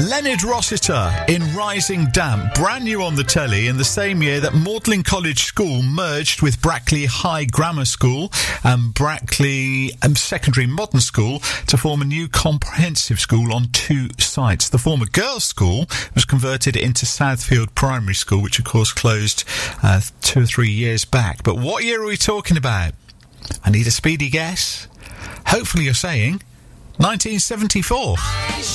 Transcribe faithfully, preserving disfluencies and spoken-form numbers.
Leonard Rossiter in Rising Damp, brand new on the telly in the same year that Magdalen College School merged with Brackley High Grammar School and Brackley um, Secondary Modern School to form a new comprehensive school on two sites. The former girls' school was converted into Southfield Primary School, which of course closed uh, two or three years back. But what year are we talking about? I need a speedy guess. Hopefully you're saying nineteen seventy-four.